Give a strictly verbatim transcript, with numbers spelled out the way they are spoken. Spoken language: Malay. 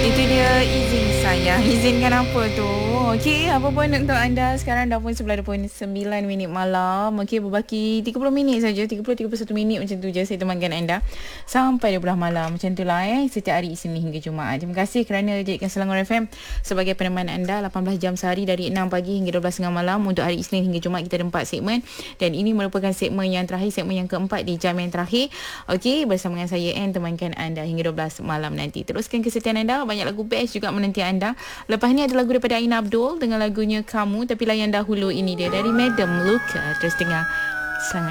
Itu dia izin sayang. Izinkan apa tu? Okey, apa pun untuk anda sekarang dah pun sebelah dua puluh sembilan minit malam. Okey, berbaki tiga puluh minit saja, tiga puluh tiga puluh satu minit macam tu je saya temankan anda sampai dua belas malam. Macam itulah eh, setiap hari Isnin hingga Jumaat. Terima kasih kerana jadikan Selangor F M sebagai peneman anda lapan belas jam sehari dari enam pagi hingga dua belas tiga puluh malam. Untuk hari Isnin hingga Jumaat kita ada empat segmen dan ini merupakan segmen yang terakhir, segmen yang keempat di jam yang terakhir. Okey, bersama dengan saya Anne temankan anda hingga dua belas malam nanti. Teruskan kesetiaan anda, banyak lagu best juga menanti anda. Lepas ni ada lagu daripada Aina Abdul dengan lagunya Kamu, tapi layan dahulu ini dia dari Madam Luka. Terus dengar Sangat